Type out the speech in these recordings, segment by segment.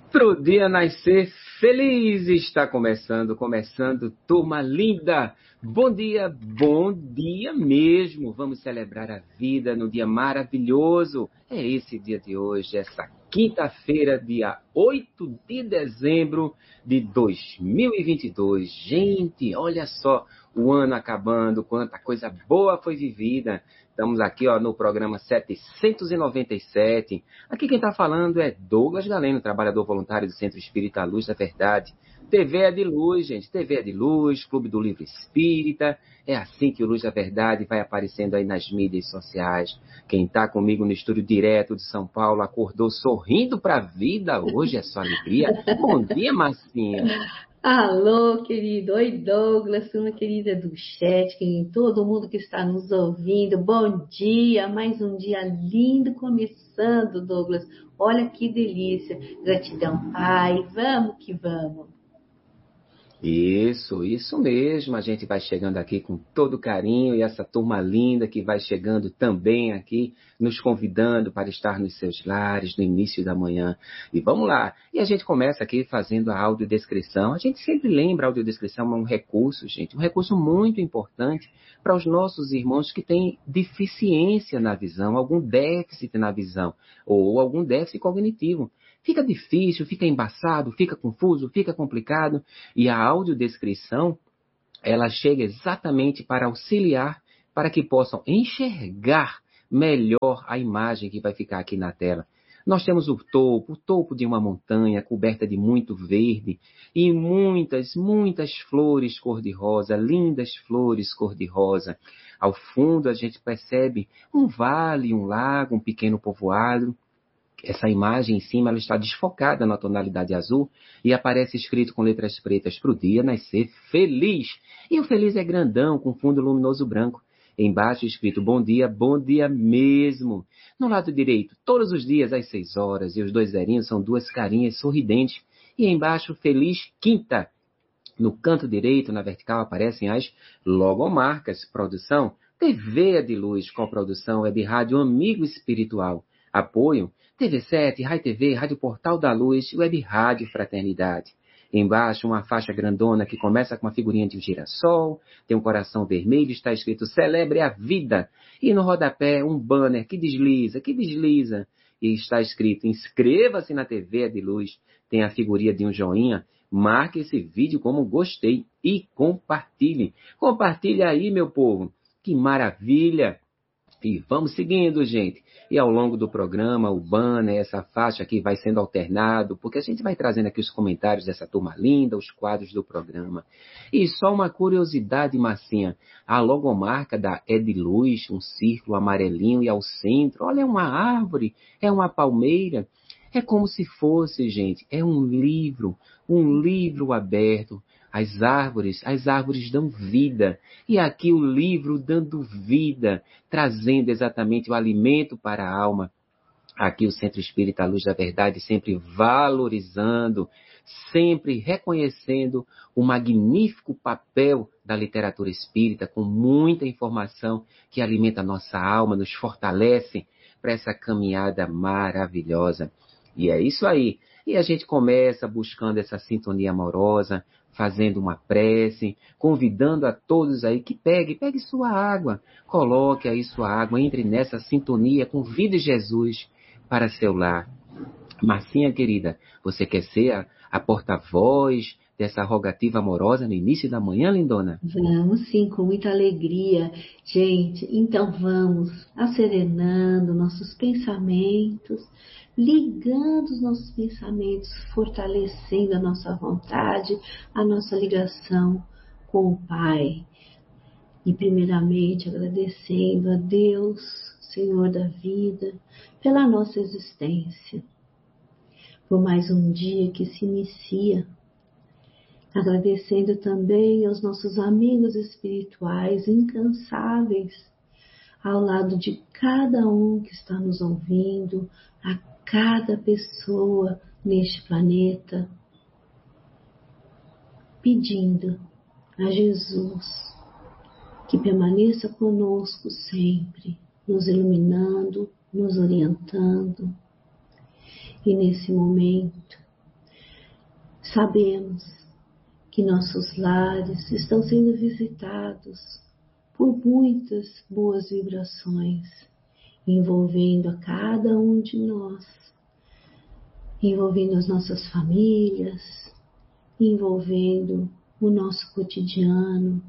Pro dia nascer feliz está começando, turma linda. Bom dia mesmo. Vamos celebrar a vida no dia maravilhoso. É esse dia de hoje, essa quinta-feira, dia 8 de dezembro de 2022. Gente, olha só o ano acabando, quanta coisa boa foi vivida. Estamos aqui no programa 797. Aqui quem está falando é Douglas Galeno, trabalhador voluntário do Centro Espírita Luz da Verdade. TV é de luz, gente. TV é de luz, Clube do Livro Espírita. É assim que o Luz da Verdade vai aparecendo aí nas mídias sociais. Quem está comigo no estúdio direto de São Paulo acordou sorrindo para a vida. Hoje é só alegria. Bom dia, Marcinha. Alô, querido. Oi, Douglas, turma querida do chat, todo mundo que está nos ouvindo. Bom dia, mais um dia lindo começando, Douglas. Olha que delícia. Gratidão, Pai. Vamos que vamos. Isso mesmo. A gente vai chegando aqui com todo carinho e essa turma linda que vai chegando também aqui, nos convidando para estar nos seus lares no início da manhã. E vamos lá. E a gente começa aqui fazendo a audiodescrição. A gente sempre lembra, a audiodescrição é um recurso, gente, um recurso muito importante para os nossos irmãos que têm deficiência na visão, algum déficit na visão ou algum déficit cognitivo. Fica difícil, fica embaçado, fica confuso, fica complicado. E a audiodescrição, ela chega exatamente para auxiliar, para que possam enxergar melhor a imagem que vai ficar aqui na tela. Nós temos o topo de uma montanha coberta de muito verde e muitas flores cor-de-rosa, lindas flores cor-de-rosa. Ao fundo a gente percebe um vale, um lago, um pequeno povoado. Essa imagem em cima ela está desfocada na tonalidade azul e aparece escrito com letras pretas para o dia nascer feliz. E o feliz é grandão, com fundo luminoso branco. Embaixo escrito bom dia mesmo. No lado direito, todos os dias às 6 horas, e os dois zerinhos são duas carinhas sorridentes. E embaixo, feliz quinta. No canto direito, na vertical, aparecem as logomarcas. Produção, TV de Luz, com produção Web Rádio Amigo Espiritual. Apoio, TV7, Rai TV, Rádio Portal da Luz, Web Rádio Fraternidade. Embaixo, uma faixa grandona que começa com uma figurinha de um girassol, tem um coração vermelho, está escrito Celebre a Vida. E no rodapé, um banner que desliza, e está escrito Inscreva-se na TV de Luz. Tem a figurinha de um joinha. Marque esse vídeo como gostei e compartilhe. Compartilhe aí, meu povo. Que maravilha! E vamos seguindo, gente. E ao longo do programa, o banner, essa faixa aqui vai sendo alternado, porque a gente vai trazendo aqui os comentários dessa turma linda, os quadros do programa. E só uma curiosidade, Marcinha, a logomarca da Ediluz, um círculo amarelinho e ao centro, olha, é uma árvore, é uma palmeira. É como se fosse, gente, é um livro aberto. As árvores dão vida. E aqui o livro dando vida, trazendo exatamente o alimento para a alma. Aqui o Centro Espírita Luz da Verdade sempre valorizando, sempre reconhecendo o magnífico papel da literatura espírita, com muita informação que alimenta a nossa alma, nos fortalece para essa caminhada maravilhosa. E é isso aí. E a gente começa buscando essa sintonia amorosa, fazendo uma prece, convidando a todos aí que pegue sua água, coloque aí sua água, entre nessa sintonia, convide Jesus para seu lar. Marcinha, querida, você quer ser a porta-voz dessa rogativa amorosa no início da manhã, lindona? Vamos sim, com muita alegria. Gente, então vamos acerenando nossos pensamentos, ligando os nossos pensamentos, fortalecendo a nossa vontade, a nossa ligação com o Pai. E primeiramente agradecendo a Deus, Senhor da vida, pela nossa existência, por mais um dia que se inicia. Agradecendo também aos nossos amigos espirituais incansáveis, ao lado de cada um que está nos ouvindo, a cada pessoa neste planeta, pedindo a Jesus que permaneça conosco sempre, nos iluminando, nos orientando. E nesse momento, Sabemos que nossos lares estão sendo visitados por muitas boas vibrações, envolvendo a cada um de nós, envolvendo as nossas famílias, envolvendo o nosso cotidiano,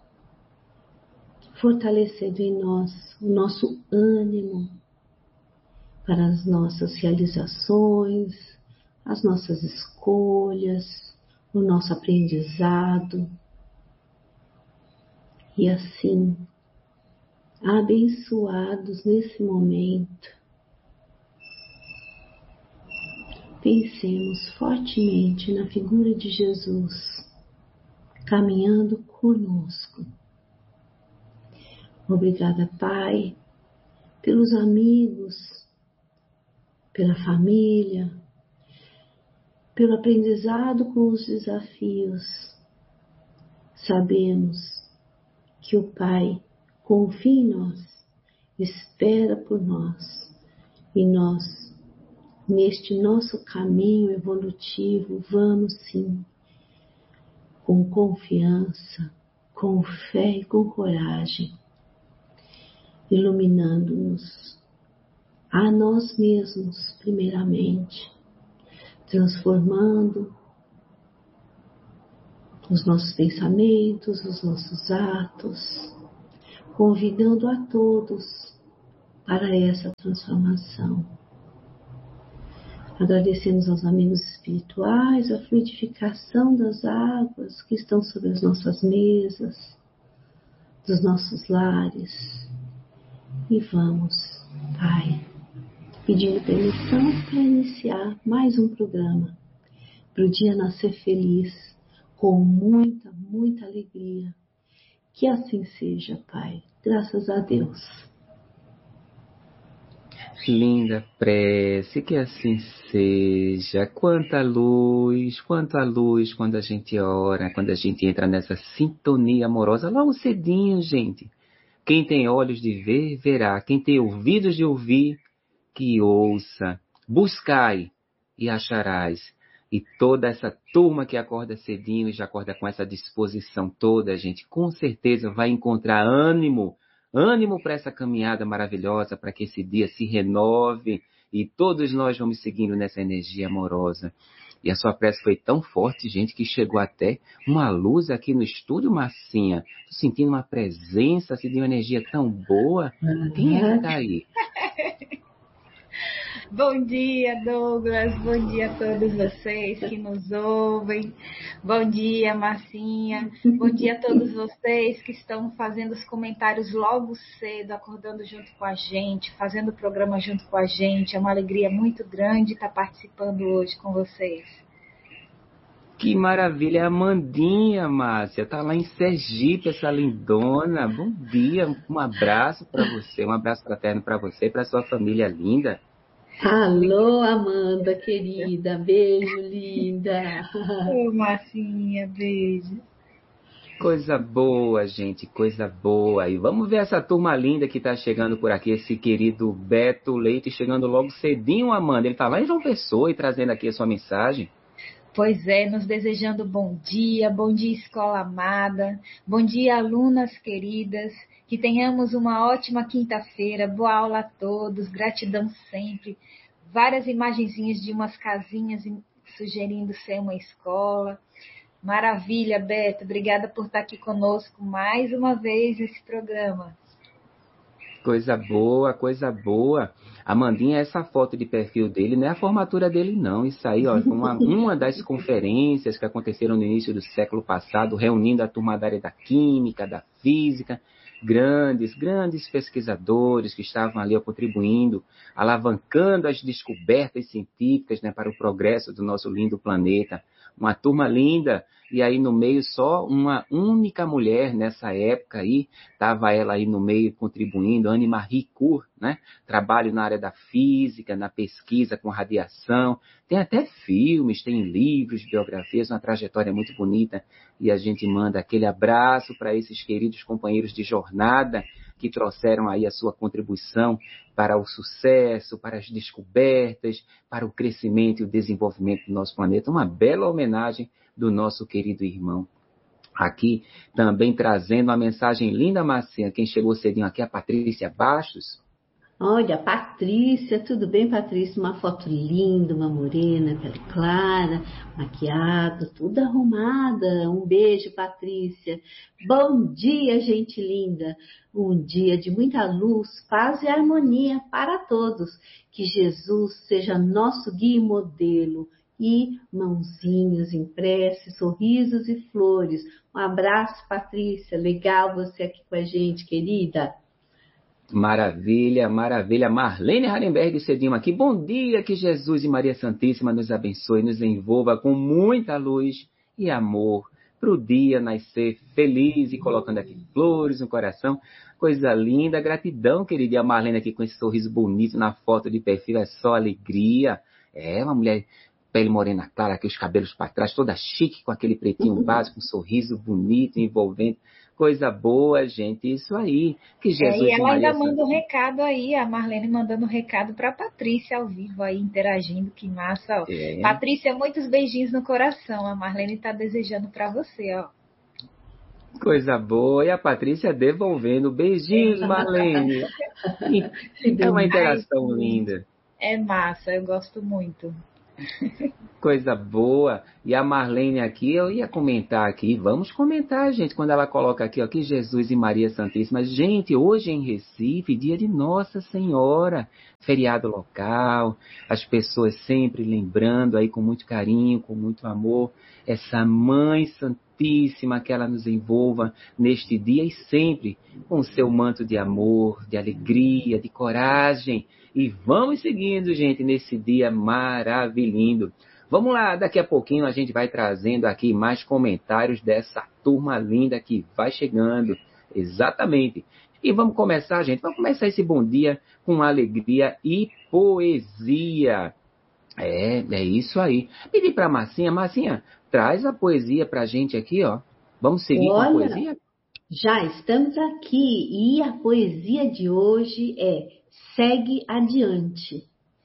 fortalecendo em nós o nosso ânimo para as nossas realizações, as nossas escolhas, o nosso aprendizado. E assim, abençoados nesse momento, pensemos fortemente na figura de Jesus, caminhando conosco. Obrigada, Pai, pelos amigos, pela família, pelo aprendizado com os desafios. Sabemos que o Pai confia em nós, espera por nós, e nós, neste nosso caminho evolutivo, vamos sim, com confiança, com fé e com coragem, iluminando-nos a nós mesmos, primeiramente, transformando os nossos pensamentos, os nossos atos, convidando a todos para essa transformação. Agradecemos aos amigos espirituais a fluidificação das águas que estão sobre as nossas mesas, dos nossos lares. E vamos, Pai, pedindo permissão para iniciar mais um programa, para o dia nascer feliz, com muita, muita alegria. Que assim seja, Pai. Graças a Deus. Linda prece, que assim seja. Quanta luz quando a gente ora, quando a gente entra nessa sintonia amorosa, logo cedinho, gente. Quem tem olhos de ver, verá. Quem tem ouvidos de ouvir, que ouça. Buscai e acharás. E toda essa turma que acorda cedinho e já acorda com essa disposição toda, gente, com certeza vai encontrar ânimo para essa caminhada maravilhosa, para que esse dia se renove e todos nós vamos seguindo nessa energia amorosa. E a sua prece foi tão forte, gente, que chegou até uma luz aqui no estúdio, Marcinha. Tô sentindo uma presença, assim, de uma energia tão boa. Quem é que tá aí? Bom dia, Douglas. Bom dia a todos vocês que nos ouvem. Bom dia, Marcinha. Bom dia a todos vocês que estão fazendo os comentários logo cedo, acordando junto com a gente, fazendo o programa junto com a gente. É uma alegria muito grande estar participando hoje com vocês. Que maravilha, a Amandinha, Márcia, tá lá em Sergipe, essa lindona. Bom dia, um abraço para você, um abraço fraterno para você e para sua família linda. Alô, Amanda, querida. Beijo, linda. Ô, Marcinha, beijo. Coisa boa, gente, coisa boa. E vamos ver essa turma linda que tá chegando por aqui, esse querido Beto Leite, chegando logo cedinho, Amanda. Ele tá lá em João Pessoa e trazendo aqui a sua mensagem. Pois é, nos desejando bom dia escola amada, bom dia alunas queridas, que tenhamos uma ótima quinta-feira, boa aula a todos, gratidão sempre, várias imagenzinhas de umas casinhas sugerindo ser uma escola. Maravilha, Beto, obrigada por estar aqui conosco mais uma vez nesse programa. Coisa boa, coisa boa. Amandinha, essa foto de perfil dele não é a formatura dele, não. Isso aí, ó, uma das conferências que aconteceram no início do século passado, reunindo a turma da área da química, da física, grandes pesquisadores que estavam ali ó, contribuindo, alavancando as descobertas científicas, né, para o progresso do nosso lindo planeta. Uma turma linda, e aí no meio só uma única mulher nessa época aí, estava ela aí no meio contribuindo, Anne-Marie Curie, né? Trabalho na área da física, na pesquisa com radiação, tem até filmes, tem livros, biografias, uma trajetória muito bonita, e a gente manda aquele abraço para esses queridos companheiros de jornada que trouxeram aí a sua contribuição para o sucesso, para as descobertas, para o crescimento e o desenvolvimento do nosso planeta. Uma bela homenagem do nosso querido irmão. Aqui também trazendo uma mensagem linda, Marcinha. Quem chegou cedinho aqui é a Patrícia Bastos. Olha, Patrícia, tudo bem, Patrícia? Uma foto linda, uma morena, pele clara, maquiada, tudo arrumada. Um beijo, Patrícia. Bom dia, gente linda. Um dia de muita luz, paz e harmonia para todos. Que Jesus seja nosso guia e modelo. E mãozinhas em prece, sorrisos e flores. Um abraço, Patrícia. Legal você aqui com a gente, querida. Maravilha, maravilha. Marlene Harenberg cedinho aqui. Bom dia, que Jesus e Maria Santíssima nos abençoe, nos envolva com muita luz e amor para o dia nascer feliz e colocando aqui flores no coração. Coisa linda, gratidão, querida. E a Marlene aqui com esse sorriso bonito na foto de perfil, é só alegria. É uma mulher, pele morena clara, aqui os cabelos para trás, toda chique, com aquele pretinho básico, um sorriso bonito, envolvente. Coisa boa, gente, isso aí. Que Jesus e ela Maria ainda manda um recado aí, a Marlene mandando um recado para a Patrícia ao vivo aí, interagindo, que massa. Ó. Patrícia, muitos beijinhos no coração, a Marlene está desejando para você, ó. Coisa boa, e a Patrícia devolvendo beijinhos, Marlene. É uma interação linda. É massa, eu gosto muito. Coisa boa. E a Marlene aqui, eu ia comentar aqui, vamos comentar, gente, quando ela coloca aqui, ó, que Jesus e Maria Santíssima. Gente, hoje em Recife, dia de Nossa Senhora, feriado local, as pessoas sempre lembrando aí com muito carinho, com muito amor, essa Mãe Santíssima, que ela nos envolva neste dia e sempre com o seu manto de amor, de alegria, de coragem. E vamos seguindo, gente, nesse dia maravilhoso. Vamos lá, daqui a pouquinho a gente vai trazendo aqui mais comentários dessa turma linda que vai chegando. Exatamente. E vamos começar, gente, vamos começar esse bom dia com alegria e poesia. É isso aí. Pedi para Marcinha, Marcinha, traz a poesia para a gente aqui, ó. Vamos seguir com a poesia? Já estamos aqui e a poesia de hoje é Segue Adiante.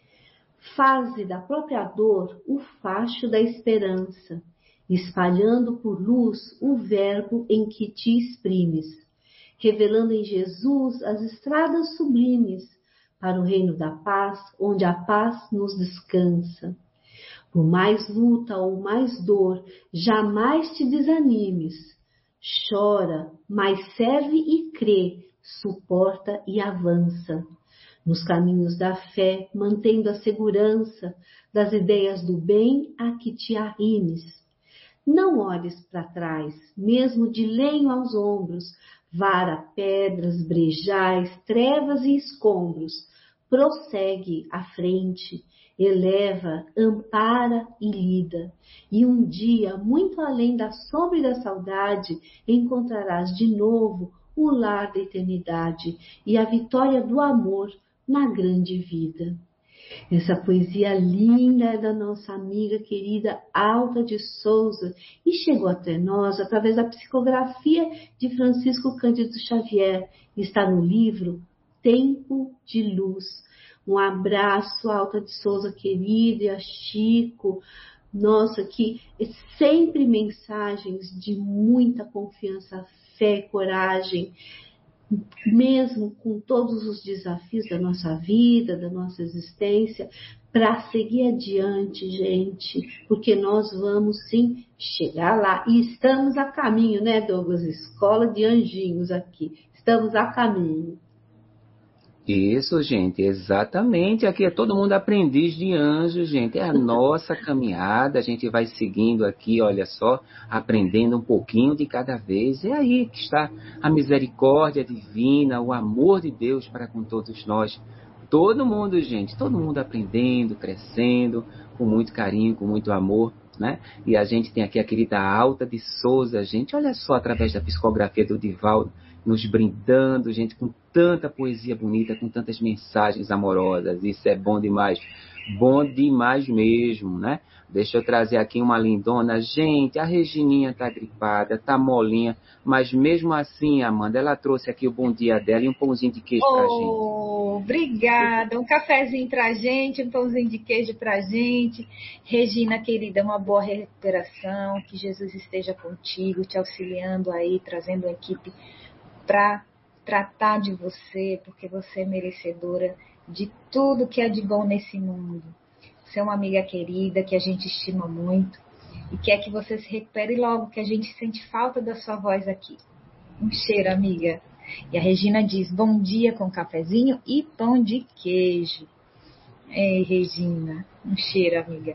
Faze da própria dor o facho da esperança, espalhando por luz o verbo em que te exprimes, revelando em Jesus as estradas sublimes para o reino da paz, onde a paz nos descansa. Por mais luta ou mais dor, jamais te desanimes. Chora, mas serve e crê, suporta e avança. Nos caminhos da fé, mantendo a segurança das ideias do bem a que te arrimes. Não olhes para trás, mesmo de lenho aos ombros, vara, pedras, brejais, trevas e escombros. Prossegue à frente, eleva, ampara e lida. E um dia, muito além da sombra e da saudade, encontrarás de novo o lar da eternidade e a vitória do amor na grande vida. Essa poesia linda é da nossa amiga querida Alta de Souza e chegou até nós através da psicografia de Francisco Cândido Xavier. Está no livro Tempo de Luz. Um abraço, Alta de Souza querida, e a Chico. Nossa, que sempre mensagens de muita confiança, fé, coragem, mesmo com todos os desafios da nossa vida, da nossa existência, para seguir adiante, gente, porque nós vamos sim chegar lá e estamos a caminho, né, Douglas? Escola de Anjinhos aqui, estamos a caminho. Isso, gente, exatamente. Aqui é todo mundo aprendiz de anjo, gente. É a nossa caminhada, a gente vai seguindo aqui, olha só, aprendendo um pouquinho de cada vez. É aí que está a misericórdia divina, o amor de Deus para com todos nós. Todo mundo, gente, todo mundo aprendendo, crescendo, com muito carinho, com muito amor, né? E a gente tem aqui a querida Alta de Souza, gente, olha só, através da psicografia do Divaldo, nos brindando, gente, com tanta poesia bonita, com tantas mensagens amorosas. Isso é bom demais. Bom demais mesmo, né? Deixa eu trazer aqui uma lindona. Gente, a Regininha tá gripada, tá molinha, mas mesmo assim, Amanda, ela trouxe aqui o bom dia dela e um pãozinho de queijo pra gente. Obrigada. Um cafezinho pra gente, um pãozinho de queijo pra gente. Regina, querida, uma boa recuperação. Que Jesus esteja contigo, te auxiliando aí, trazendo uma equipe para tratar de você, porque você é merecedora de tudo que é de bom nesse mundo. Você é uma amiga querida que a gente estima muito e quer que você se recupere logo, que a gente sente falta da sua voz aqui. Um cheiro, amiga. E a Regina diz, bom dia com cafezinho e pão de queijo. Ei, Regina, um cheiro, amiga.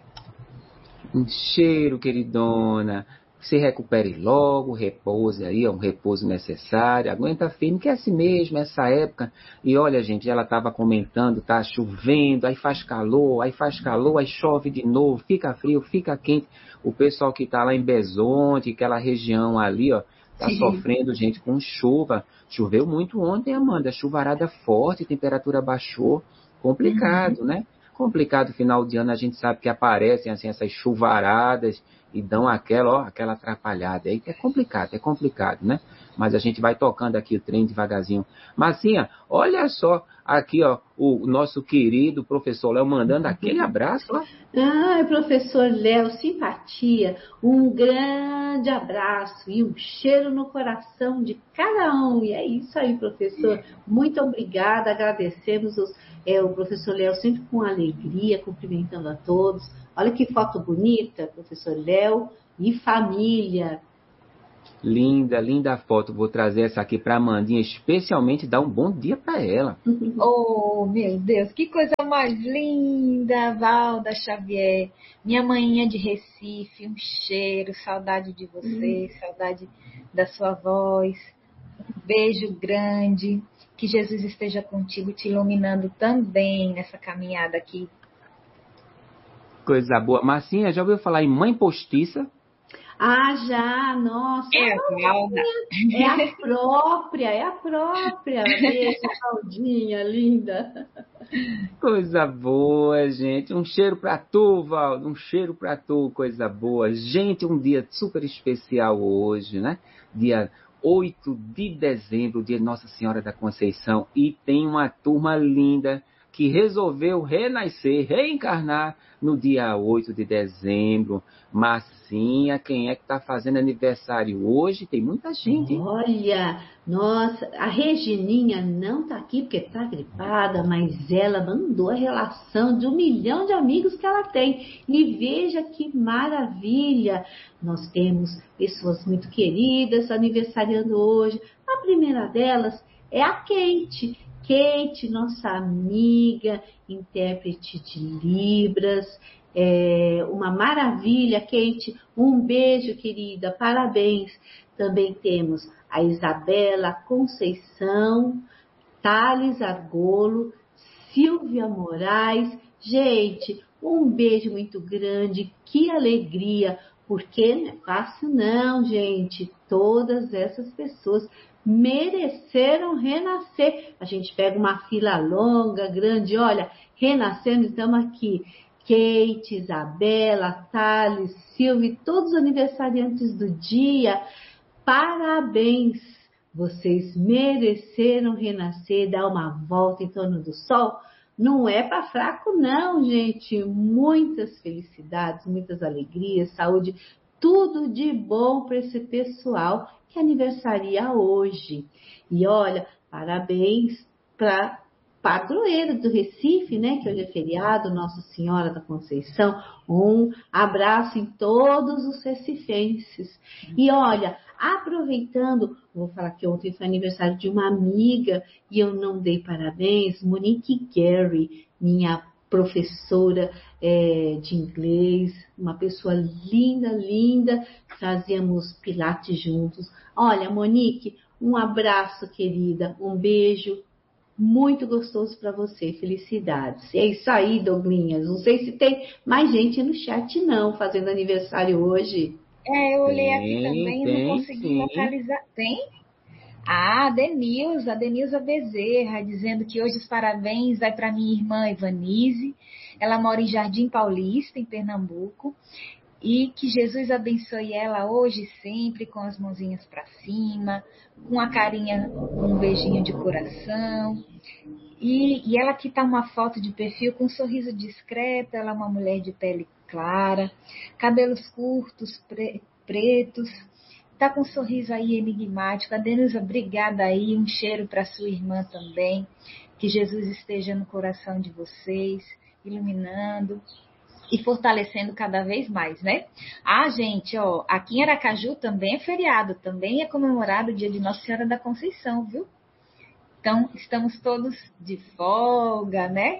Um cheiro, queridona. Se recupere logo, repouse aí, é um repouso necessário. Aguenta firme, que é assim mesmo, essa época. E olha, gente, ela estava comentando, tá chovendo, aí faz calor, aí chove de novo, fica frio, fica quente. O pessoal que está lá em Besonte, aquela região ali, ó, tá sofrendo, gente, com chuva. Choveu muito ontem, Amanda, chuvarada forte, temperatura baixou. Complicado, né? Complicado, final de ano, a gente sabe que aparecem assim essas chuvaradas e dão aquela atrapalhada. Aí é complicado, né? Mas a gente vai tocando aqui o trem devagarzinho. Marcinha, olha só aqui, ó, o nosso querido professor Léo mandando aquele abraço, ó. Ai, professor Léo, simpatia, um grande abraço e um cheiro no coração de cada um. E é isso aí, professor. Muito obrigada, agradecemos o professor Léo sempre com alegria, cumprimentando a todos. Olha que foto bonita, professor Léo e família. Linda, linda foto. Vou trazer essa aqui para a Amandinha, especialmente dar um bom dia para ela. Oh, meu Deus, que coisa mais linda, Valda Xavier. Minha manhinha de Recife, um cheiro, saudade de você, saudade da sua voz. Um beijo grande. Que Jesus esteja contigo, te iluminando também nessa caminhada aqui. Coisa boa. Marcinha, já ouviu falar em mãe postiça? Ah, já, nossa. É a Valda. É a própria. Beijo, Valdinha, linda. Coisa boa, gente. Um cheiro pra tu, Valdo. Um cheiro pra tu, coisa boa. Gente, um dia super especial hoje, né? Dia 8 de dezembro, dia de Nossa Senhora da Conceição. E tem uma turma linda que resolveu renascer, reencarnar no dia 8 de dezembro. Marcinha, quem é que está fazendo aniversário hoje? Tem muita gente, hein? Olha, nossa, a Regininha não está aqui porque está gripada, mas ela mandou a relação de 1 milhão de amigos que ela tem. E veja que maravilha! Nós temos pessoas muito queridas aniversariando hoje. A primeira delas é a Kate. Kate, nossa amiga, intérprete de Libras, uma maravilha, Kate, um beijo, querida, parabéns. Também temos a Isabela Conceição, Thales Argolo, Silvia Moraes. Gente, um beijo muito grande, que alegria, porque não é fácil não, gente, todas essas pessoas mereceram renascer. A gente pega uma fila longa, grande, olha, renascendo, estamos aqui. Kate, Isabela, Thales, Silvia, todos os aniversariantes do dia, parabéns! Vocês mereceram renascer, dar uma volta em torno do sol. Não é para fraco não, gente. Muitas felicidades, muitas alegrias, saúde, tudo de bom para esse pessoal que aniversaria hoje. E olha, parabéns para padroeiro do Recife, né, que hoje é feriado, Nossa Senhora da Conceição. Um abraço em todos os recifenses. E olha, aproveitando, vou falar que ontem foi aniversário de uma amiga e eu não dei parabéns, Monique Gary, minha professora de inglês, uma pessoa linda, linda, fazíamos pilates juntos. Olha, Monique, um abraço, querida, um beijo muito gostoso para você, felicidades. É isso aí, Douglinhas. Não sei se tem mais gente no chat não, fazendo aniversário hoje. Eu olhei aqui também e não consegui sim. localizar. Tem? A Denilza Bezerra, dizendo que hoje os parabéns vai para minha irmã Ivanise, Ela mora em Jardim Paulista, em Pernambuco. E que Jesus abençoe ela hoje e sempre, com as mãozinhas para cima, com a carinha, um beijinho de coração. E ela aqui está uma foto de perfil com um sorriso discreto. Ela é uma mulher de pele clara, cabelos curtos, pretos. Está com um sorriso aí enigmático. A Denusa, obrigada aí. Um cheiro para sua irmã também. Que Jesus esteja no coração de vocês, iluminando e fortalecendo cada vez mais, né? Ah, gente, ó, aqui em Aracaju também é feriado, também é comemorado o dia de Nossa Senhora da Conceição, viu? Então, estamos todos de folga, né?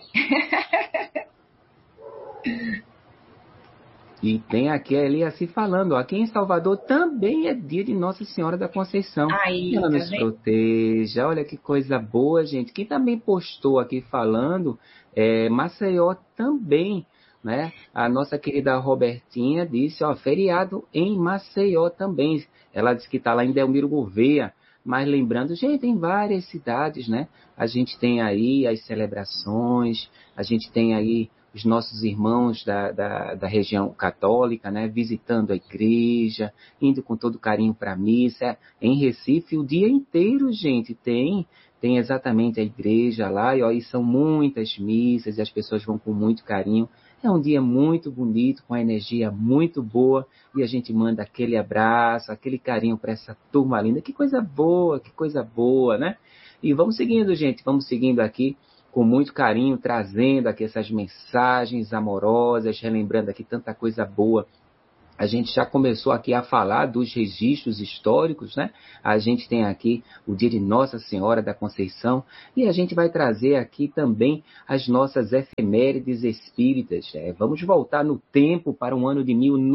E tem aqui a Eliaci falando, ó, aqui em Salvador também é dia de Nossa Senhora da Conceição. Aí, Que ela tá nos vendo? proteja, olha que coisa boa, gente. Quem também postou aqui falando, Maceió também, né? A nossa querida Robertinha disse, ó, feriado em Maceió também. Ela disse que está lá em Delmiro Gouveia. Mas lembrando, gente, em várias cidades, né? A gente tem aí as celebrações, a gente tem aí os nossos irmãos da região católica, né? Visitando a igreja, indo com todo carinho para a missa. Em Recife, o dia inteiro, gente, tem exatamente a igreja lá, e são muitas missas, e as pessoas vão com muito carinho. É um dia muito bonito, com a energia muito boa, e a gente manda aquele abraço, aquele carinho para essa turma linda. Que coisa boa, né? E vamos seguindo, gente, vamos seguindo aqui com muito carinho, trazendo aqui essas mensagens amorosas, relembrando aqui tanta coisa boa. A gente já começou aqui a falar dos registros históricos, né? A gente tem aqui o dia de Nossa Senhora da Conceição e a gente vai trazer aqui também as nossas efemérides espíritas. Vamos voltar no tempo para o ano de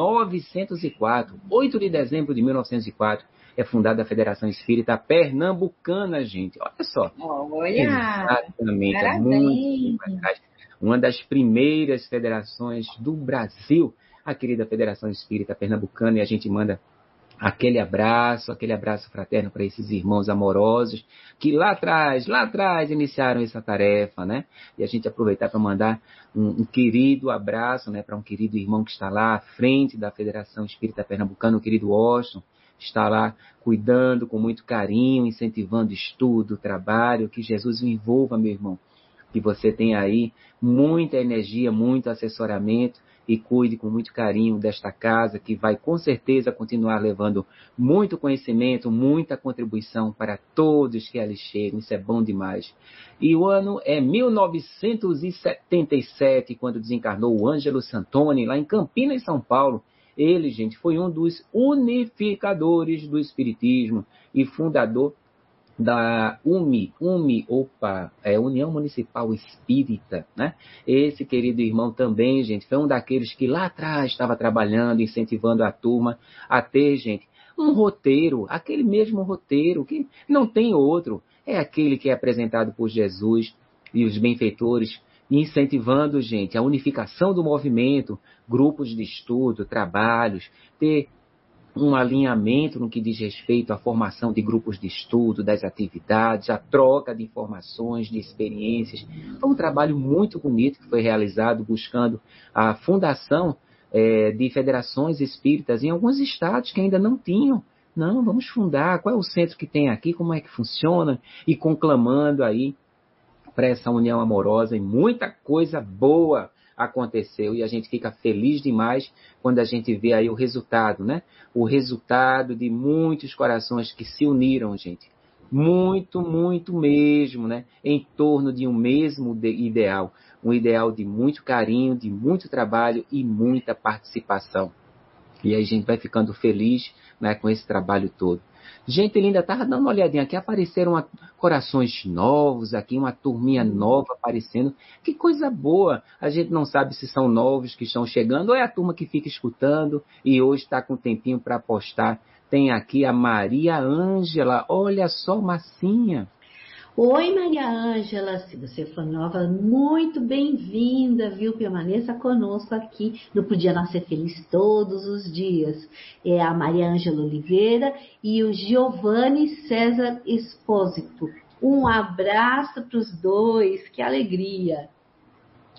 1904, 8 de dezembro de 1904. É fundada a Federação Espírita Pernambucana, gente. Olha só. Olha, Exatamente, há muito parabéns. tempo atrás. Uma das primeiras federações do Brasil, a querida Federação Espírita Pernambucana, e a gente manda aquele abraço fraterno para esses irmãos amorosos que lá atrás iniciaram essa tarefa, né? E a gente aproveitar para mandar um querido abraço, né, para um querido irmão que está lá à frente da Federação Espírita Pernambucana, o querido Washington, está lá cuidando com muito carinho, incentivando estudo, trabalho. Que Jesus o envolva, meu irmão. Que você tenha aí muita energia, muito assessoramento e cuide com muito carinho desta casa, que vai com certeza continuar levando muito conhecimento, muita contribuição para todos que ali chegam. Isso é bom demais. E o ano é 1977, quando desencarnou o Ângelo Santoni, lá em Campinas, São Paulo. Ele, gente, foi um dos unificadores do Espiritismo e fundador da União Municipal Espírita, né? Esse querido irmão também, gente, foi um daqueles que lá atrás estava trabalhando, incentivando a turma a ter, gente, um roteiro, aquele mesmo roteiro, que não tem outro, é aquele que é apresentado por Jesus e os benfeitores, incentivando, gente, a unificação do movimento, grupos de estudo, trabalhos, ter um alinhamento no que diz respeito à formação de grupos de estudo, das atividades, a troca de informações, de experiências. Foi um trabalho muito bonito que foi realizado buscando a fundação de federações espíritas em alguns estados que ainda não tinham. Não, vamos fundar, qual é o centro que tem aqui, como é que funciona, e conclamando aí para essa união amorosa, e muita coisa boa aconteceu, e a gente fica feliz demais quando a gente vê aí o resultado, né? O resultado de muitos corações que se uniram, gente. Muito, muito mesmo, né? Em torno de um mesmo ideal. Um ideal de muito carinho, de muito trabalho e muita participação. E aí a gente vai ficando feliz, né, com esse trabalho todo. Gente linda, estava dando uma olhadinha aqui, apareceram corações novos aqui, uma turminha nova aparecendo. Que coisa boa! A gente não sabe se são novos que estão chegando ou é a turma que fica escutando e hoje está com um tempinho para postar. Tem aqui a Maria Ângela, olha só, massinha. Oi, Maria Ângela, se você for nova, muito bem-vinda, viu? Permaneça conosco aqui no Podia Nascer Feliz todos os dias. É a Maria Ângela Oliveira e o Giovanni César Espósito. Um abraço para os dois, que alegria!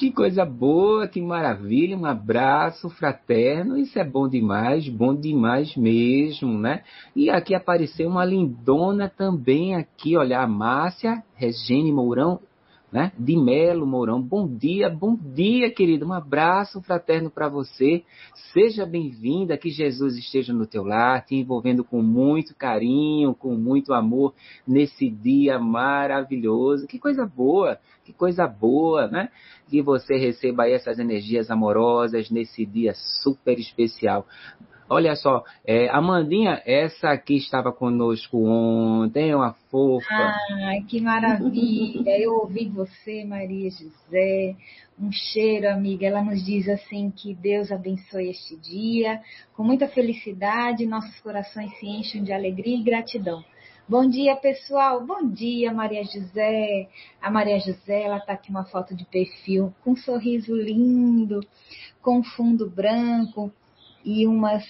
Que coisa boa, que maravilha, um abraço fraterno, isso é bom demais mesmo, né? E aqui apareceu uma lindona também aqui, olha, a Márcia Regine Mourão, né? De Melo Mourão. Bom dia, querido. Um abraço fraterno para você. Seja bem-vinda, que Jesus esteja no teu lar, te envolvendo com muito carinho, com muito amor nesse dia maravilhoso. Que coisa boa, né? Que você receba aí essas energias amorosas nesse dia super especial. Olha só, Amandinha, essa aqui estava conosco ontem, uma fofa. Ai, que maravilha! Eu ouvi você, Maria José. Um cheiro, amiga. Ela nos diz assim que Deus abençoe este dia. Com muita felicidade, nossos corações se enchem de alegria e gratidão. Bom dia, pessoal. Bom dia, Maria José. A Maria José, ela está aqui uma foto de perfil com um sorriso lindo, com fundo branco e umas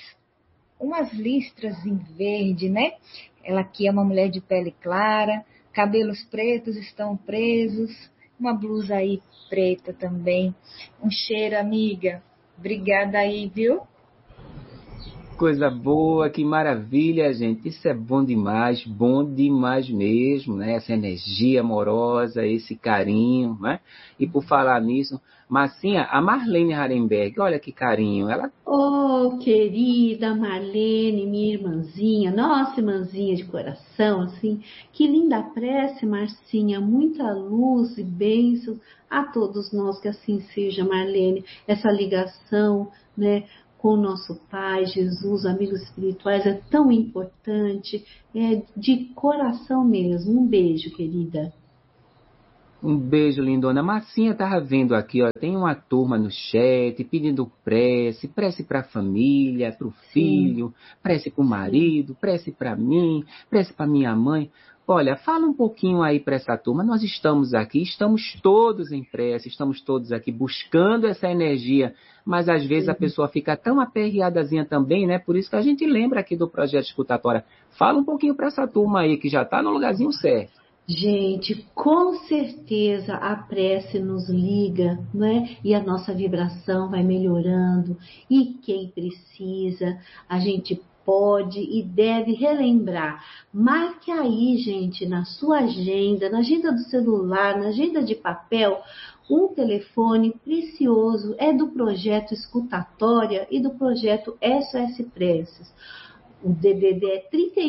listras em verde, né? Ela aqui é uma mulher de pele clara, cabelos pretos estão presos, uma blusa aí preta também. Um cheiro, amiga. Obrigada aí, viu? Coisa boa, que maravilha, gente. Isso é bom demais mesmo, né? Essa energia amorosa, esse carinho, né? E por falar nisso, Marcinha, a Marlene Harenberg, olha que carinho. Ela... Oh, querida Marlene, minha irmãzinha, nossa irmãzinha de coração, assim, que linda prece, Marcinha, muita luz e bênção a todos nós, que assim seja, Marlene, essa ligação, né, com o nosso Pai, Jesus, amigos espirituais, é tão importante, é de coração mesmo. Um beijo, querida. Um beijo, lindona. Marcinha estava vendo aqui, ó, tem uma turma no chat pedindo prece para a família, para o filho, prece para o marido, prece para mim, prece para minha mãe. Olha, fala um pouquinho aí para essa turma. Nós estamos aqui, estamos todos em prece, estamos todos aqui buscando essa energia, mas às vezes a pessoa fica tão aperreadazinha também, né? Por isso que a gente lembra aqui do projeto escutatória. Fala um pouquinho para essa turma aí que já está no lugarzinho certo. Gente, com certeza a prece nos liga, né? E a nossa vibração vai melhorando. E quem precisa, a gente pode e deve relembrar. Marque aí, gente, na sua agenda, na agenda do celular, na agenda de papel, um telefone precioso. É do projeto Escutatória e do projeto SOS Preces. O DDD é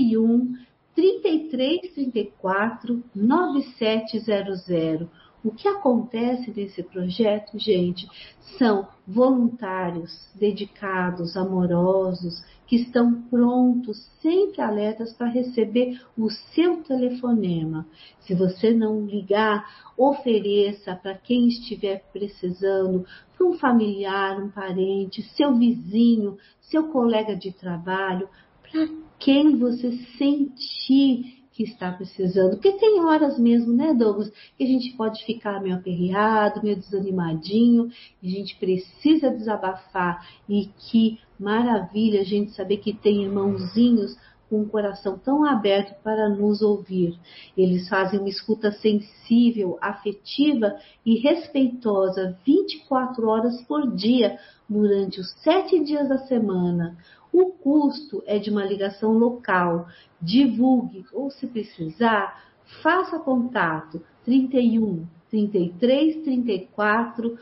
3334-9700. O que acontece nesse projeto, gente, são voluntários, dedicados, amorosos, que estão prontos, sempre alertas para receber o seu telefonema. Se você não ligar, ofereça para quem estiver precisando, para um familiar, um parente, seu vizinho, seu colega de trabalho, para quem você sentir que está precisando. Porque tem horas mesmo, né, Douglas, que a gente pode ficar meio aperreado, meio desanimadinho, e a gente precisa desabafar. E que maravilha a gente saber que tem irmãozinhos com um coração tão aberto para nos ouvir. Eles fazem uma escuta sensível, afetiva e respeitosa 24 horas por dia, durante os 7 dias da semana. O custo é de uma ligação local. Divulgue ou, se precisar, faça contato 31 33 34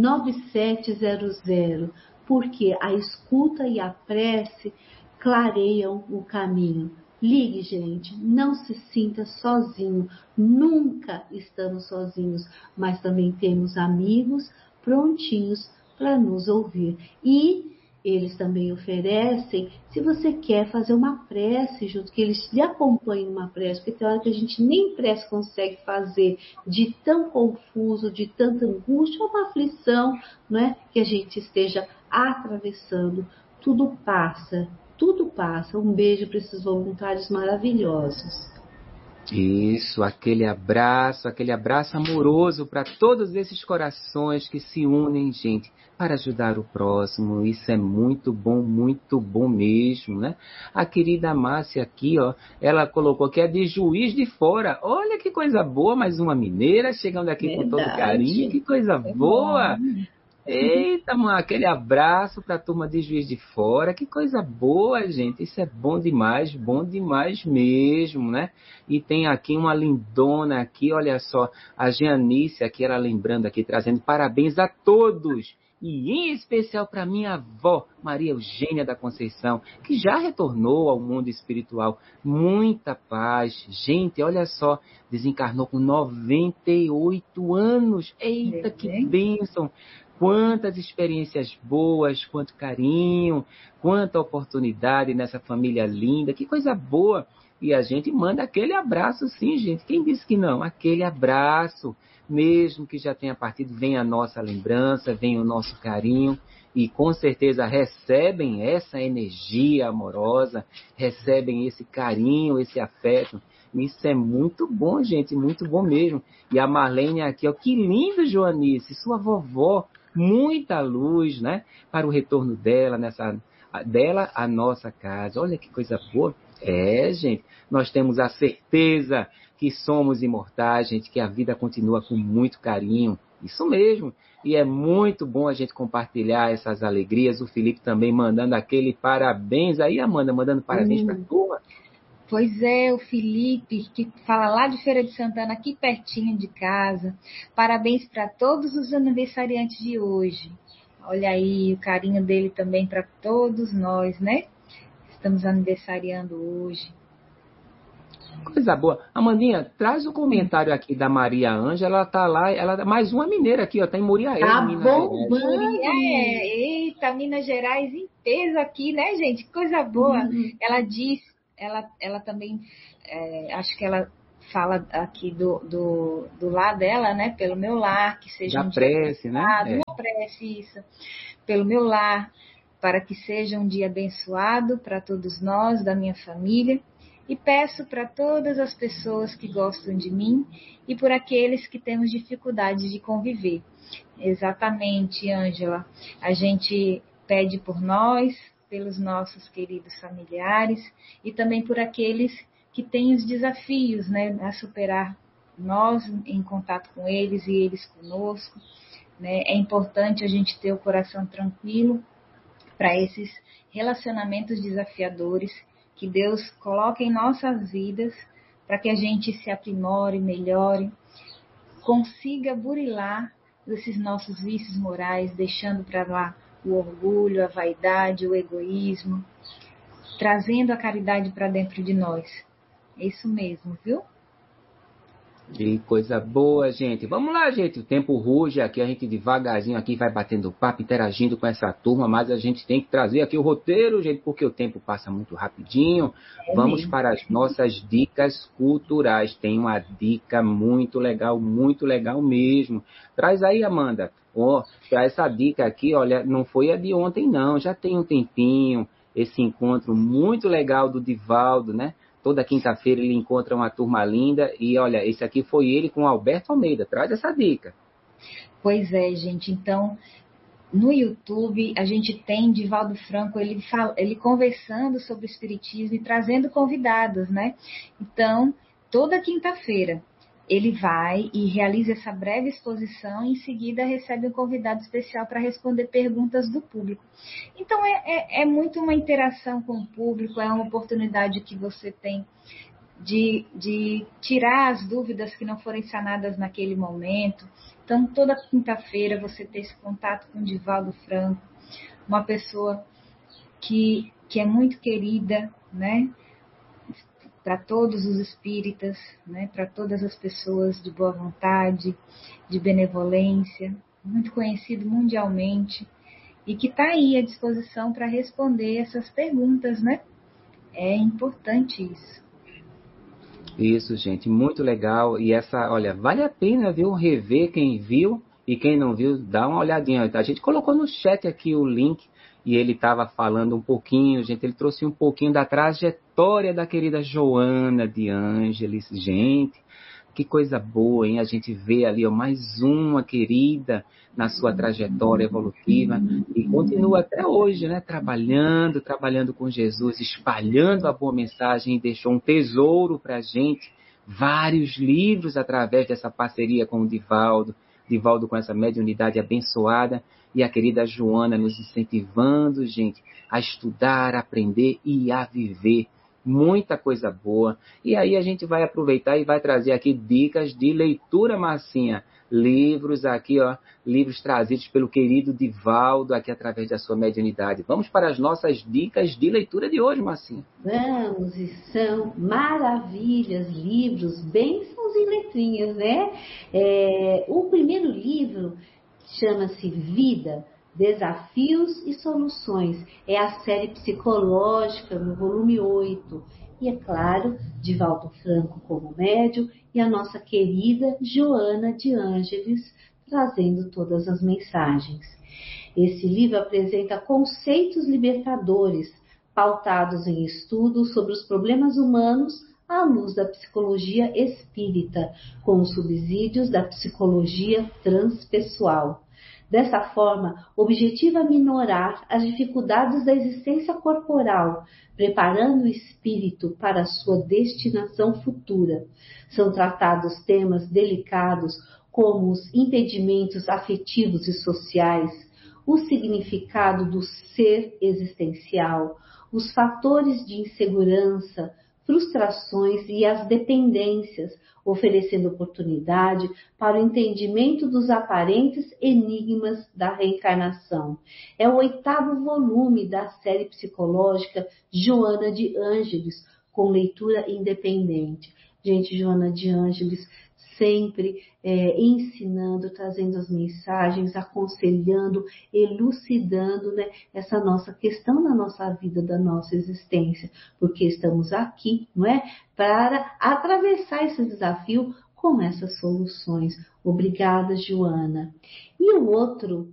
9700, porque a escuta e a prece clareiam o caminho. Ligue, gente, não se sinta sozinho, nunca estamos sozinhos, mas também temos amigos prontinhos para nos ouvir. E eles também oferecem, se você quer fazer uma prece junto, que eles lhe acompanhem numa prece, porque tem hora que a gente nem prece consegue fazer, de tão confuso, de tanta angústia ou uma aflição, não é? Que a gente esteja atravessando. Tudo passa, tudo passa. Um beijo para esses voluntários maravilhosos. Isso, aquele abraço amoroso para todos esses corações que se unem, gente, para ajudar o próximo. Isso é muito bom mesmo, né? A querida Márcia aqui, ó, ela colocou que é de Juiz de Fora. Olha que coisa boa, mais uma mineira chegando aqui com todo carinho, Verdade. que coisa É boa! bom. Eita, mano, aquele abraço para a turma de Juiz de Fora. Que coisa boa, gente. Isso é bom demais mesmo, né? E tem aqui uma lindona aqui, olha só, a Jeanice aqui, ela lembrando aqui, trazendo parabéns a todos. E em especial para minha avó, Maria Eugênia da Conceição, que já retornou ao mundo espiritual. Muita paz. Gente, olha só, desencarnou com 98 anos. Eita, que É. bênção! Quantas experiências boas, quanto carinho, quanta oportunidade nessa família linda, que coisa boa. E a gente manda aquele abraço, sim, gente. Quem disse que não? Aquele abraço, mesmo que já tenha partido, vem a nossa lembrança, vem o nosso carinho. E com certeza recebem essa energia amorosa, recebem esse carinho, esse afeto. Isso é muito bom, gente, muito bom mesmo. E a Marlene aqui, ó, que lindo, Joanice, sua vovó, muita luz, né, para o retorno dela, dela à nossa casa. Olha que coisa boa. É, gente, nós temos a certeza que somos imortais, gente, que a vida continua com muito carinho. Isso mesmo. E é muito bom a gente compartilhar essas alegrias. O Felipe também mandando aquele parabéns. Aí, Amanda, mandando parabéns para a turma. Pois é, o Felipe, que fala lá de Feira de Santana, aqui pertinho de casa. Parabéns para todos os aniversariantes de hoje. Olha aí, o carinho dele também para todos nós, né? Estamos aniversariando hoje. Coisa boa. Amandinha, traz o comentário aqui da Maria Ângela. Ela tá lá, ela mais uma mineira aqui, ó, tá em Muriaé, Tá Minas Gerais. bombando. Eita, Minas Gerais em peso aqui, né, gente? Que coisa boa. Ela diz, ela também, acho que ela fala aqui do lar dela, né? Pelo meu lar, que seja Da um dia prece, né? abençoado, uma prece, isso. Pelo meu lar, para que seja um dia abençoado para todos nós, da minha família. E peço para todas as pessoas que gostam de mim e por aqueles que temos dificuldade de conviver. Exatamente, Ângela. A gente pede por nós, pelos nossos queridos familiares e também por aqueles que têm os desafios, né, a superar, nós em contato com eles e eles conosco, né? É importante a gente ter o coração tranquilo para esses relacionamentos desafiadores que Deus coloca em nossas vidas, para que a gente se aprimore, melhore, consiga burilar esses nossos vícios morais, deixando para lá o orgulho, a vaidade, o egoísmo, trazendo a caridade para dentro de nós. É isso mesmo, viu? Que coisa boa, gente. Vamos lá, gente. O tempo ruge aqui, a gente devagarzinho aqui vai batendo papo, interagindo com essa turma, mas a gente tem que trazer aqui o roteiro, gente, porque o tempo passa muito rapidinho. Vamos para as nossas dicas culturais. Tem uma dica muito legal mesmo. Traz aí, Amanda. Ó, para essa dica aqui, olha, não foi a de ontem, não. Já tem um tempinho. Esse encontro muito legal do Divaldo, né? Toda quinta-feira ele encontra uma turma linda. E olha, esse aqui foi ele com o Alberto Almeida. Traz essa dica. Pois é, gente. Então, no YouTube, a gente tem Divaldo Franco, ele conversando sobre o Espiritismo e trazendo convidados, né? Então, toda quinta-feira, ele vai e realiza essa breve exposição e em seguida recebe um convidado especial para responder perguntas do público. Então, é muito uma interação com o público, é uma oportunidade que você tem de tirar as dúvidas que não forem sanadas naquele momento. Então, toda quinta-feira você ter esse contato com o Divaldo Franco, uma pessoa que é muito querida, né? Para todos os espíritas, né? Para todas as pessoas de boa vontade, de benevolência, muito conhecido mundialmente e que está aí à disposição para responder essas perguntas, né? É importante isso. Isso, gente, muito legal. E essa, olha, vale a pena, viu, rever quem viu e quem não viu, dá uma olhadinha. A gente colocou no chat aqui o link e ele estava falando um pouquinho, gente, ele trouxe um pouquinho da trajetória da querida Joana de Ângeles, gente. Que coisa boa, hein? A gente vê ali, ó, mais uma querida na sua trajetória evolutiva e continua até hoje, né? Trabalhando com Jesus, espalhando a boa mensagem e deixou um tesouro para a gente, vários livros através dessa parceria com o Divaldo com essa mediunidade abençoada e a querida Joana nos incentivando, gente, a estudar, a aprender e a viver. Muita coisa boa. E aí a gente vai aproveitar e vai trazer aqui dicas de leitura, Marcinha. Livros aqui, ó, livros trazidos pelo querido Divaldo aqui através da sua mediunidade. Vamos para as nossas dicas de leitura de hoje, Marcinha. Vamos, e são maravilhas, livros, bênçãos e letrinhas, né? O primeiro livro chama-se Vida, Desafios e Soluções. É a série psicológica no volume 8. E é claro, Divaldo Franco como médium e a nossa querida Joana de Ângeles trazendo todas as mensagens. Esse livro apresenta conceitos libertadores, pautados em estudos sobre os problemas humanos à luz da psicologia espírita, com os subsídios da psicologia transpessoal. Dessa forma, objetiva minorar as dificuldades da existência corporal, preparando o espírito para a sua destinação futura. São tratados temas delicados como os impedimentos afetivos e sociais, o significado do ser existencial, os fatores de insegurança, frustrações e as dependências, oferecendo oportunidade para o entendimento dos aparentes enigmas da reencarnação. É o 8º volume da série psicológica Joana de Ângeles, com leitura independente. Gente, Joana de Ângeles sempre ensinando, trazendo as mensagens, aconselhando, elucidando, né, essa nossa questão da nossa vida, da nossa existência, porque estamos aqui, não é, para atravessar esse desafio com essas soluções. Obrigada, Joana. E o outro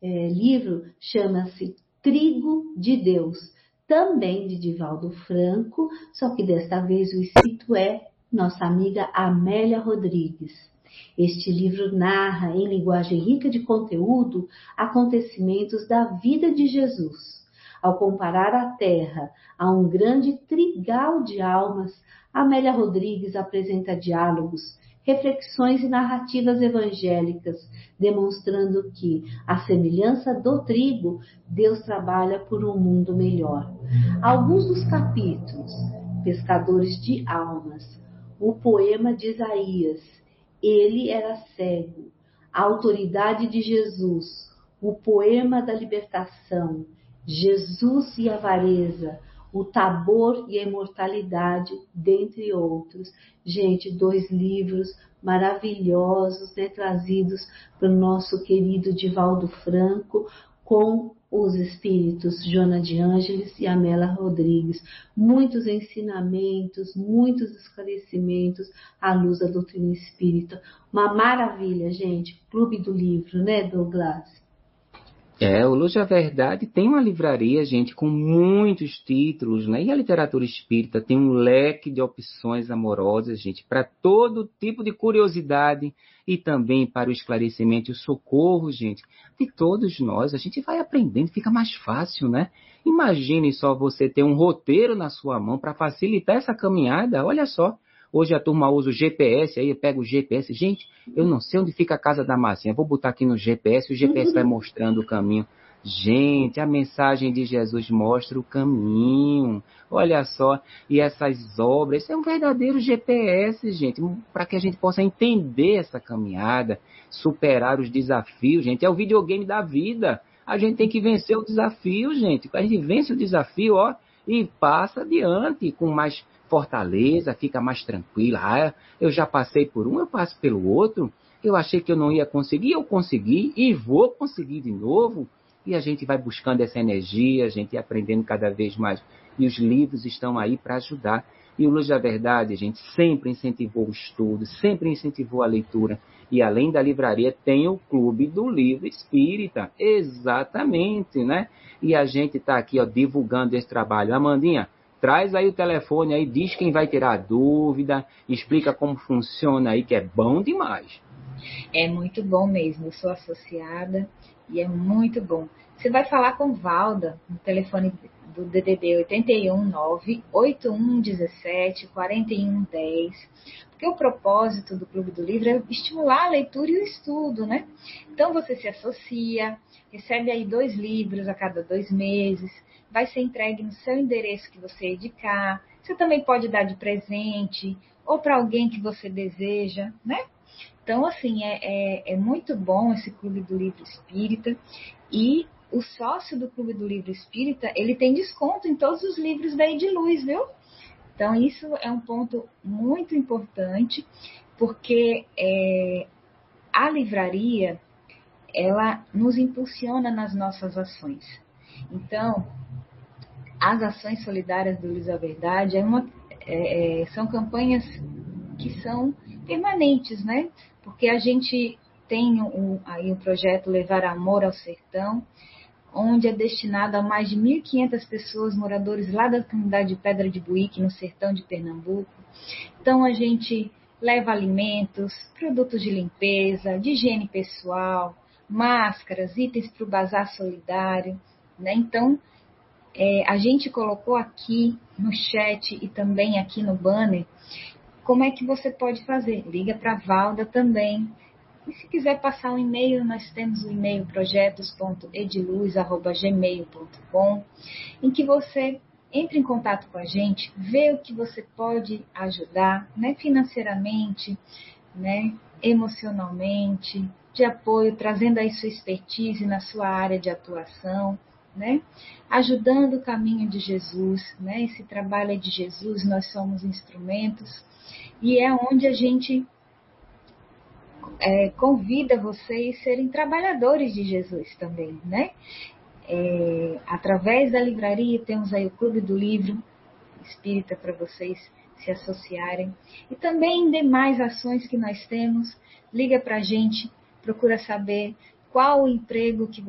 livro chama-se Trigo de Deus, também de Divaldo Franco, só que desta vez o espírito é nossa amiga Amélia Rodrigues. Este livro narra, em linguagem rica de conteúdo, acontecimentos da vida de Jesus. Ao comparar a Terra a um grande trigal de almas, Amélia Rodrigues apresenta diálogos, reflexões e narrativas evangélicas, demonstrando que, à semelhança do trigo, Deus trabalha por um mundo melhor. Alguns dos capítulos: Pescadores de Almas, o poema de Isaías, Ele era cego, a autoridade de Jesus, o poema da libertação, Jesus e a avareza, o Tabor e a imortalidade, dentre outros. Gente, 2 livros maravilhosos, né, trazidos pelo nosso querido Divaldo Franco, com os espíritos Joana de Ângeles e Amélia Rodrigues. Muitos ensinamentos, muitos esclarecimentos à luz da doutrina espírita. Uma maravilha, gente. Clube do Livro, né, Douglas? O Luz da Verdade tem uma livraria, gente, com muitos títulos, né? E a literatura espírita tem um leque de opções amorosas, gente, para todo tipo de curiosidade e também para o esclarecimento e o socorro, gente, de todos nós. A gente vai aprendendo, fica mais fácil, né? Imagine só você ter um roteiro na sua mão para facilitar essa caminhada. Olha só. Hoje a turma usa o GPS, aí eu pego o GPS. Gente, eu não sei onde fica a casa da Marcinha. Vou botar aqui no GPS, o GPS vai mostrando o caminho. Gente, a mensagem de Jesus mostra o caminho. Olha só, e essas obras, isso é um verdadeiro GPS, gente, para que a gente possa entender essa caminhada, superar os desafios, gente. É o videogame da vida. A gente tem que vencer o desafio, gente. A gente vence o desafio, ó, e passa adiante com mais fortaleza, fica mais tranquila. Eu já passei por um, eu passo pelo outro. Eu achei que eu não ia conseguir, eu consegui e vou conseguir de novo. E a gente vai buscando essa energia, a gente aprendendo cada vez mais. E os livros estão aí para ajudar. E o Luz da Verdade, gente, sempre incentivou o estudo, sempre incentivou a leitura. E além da livraria, tem o Clube do Livro Espírita. Exatamente, né? E a gente está aqui, ó, divulgando esse trabalho. Amandinha, Traz aí o telefone aí, diz quem vai tirar a dúvida, explica como funciona aí, que é bom demais. É muito bom mesmo, eu sou associada e é muito bom. Você vai falar com Valda no telefone do DDD 819-8117-4110, porque o propósito do Clube do Livro é estimular a leitura e o estudo, né? Então você se associa, recebe aí 2 livros a cada 2 meses, vai ser entregue no seu endereço que você indicar. Você também pode dar de presente ou para alguém que você deseja, né? Então, assim, é muito bom esse Clube do Livro Espírita, e o sócio do Clube do Livro Espírita, ele tem desconto em todos os livros da Ediluz, viu? Então, isso é um ponto muito importante, porque a livraria, ela nos impulsiona nas nossas ações. Então, as ações solidárias do Luz à Verdade são campanhas que são permanentes, né? Porque a gente tem aí o projeto Levar Amor ao Sertão, onde é destinado a mais de 1.500 pessoas, moradores lá da comunidade de Pedra de Buíque, no sertão de Pernambuco. Então, a gente leva alimentos, produtos de limpeza, de higiene pessoal, máscaras, itens para o bazar solidário, né? Então, a gente colocou aqui no chat e também aqui no banner como é que você pode fazer. Liga para a Valda também. E se quiser passar um e-mail, nós temos o e-mail projetos.ediluz@gmail.com, em que você entre em contato com a gente, vê o que você pode ajudar, né, financeiramente, né, emocionalmente, de apoio, trazendo aí sua expertise na sua área de atuação, né, ajudando o caminho de Jesus, né, esse trabalho é de Jesus, nós somos instrumentos, e é onde a gente convida vocês a serem trabalhadores de Jesus também, né? Através da livraria temos aí o Clube do Livro Espírita para vocês se associarem, e também em demais ações que nós temos. Liga para a gente, procura saber qual o emprego que